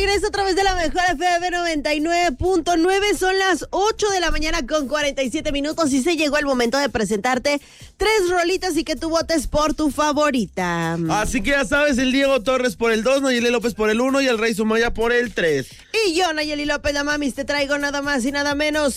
regreso a través de la mejor FM 99.9. Son las 8 de la mañana con 47 minutos y se llegó el momento de presentarte 3 rolitas y que tú votes por tu favorita. Así que ya sabes, el Diego Torres por el 2, Nayeli López por el 1 y el Rey Sumaya por el 3. Y yo, Nayeli López, la mamis, te traigo nada más y nada menos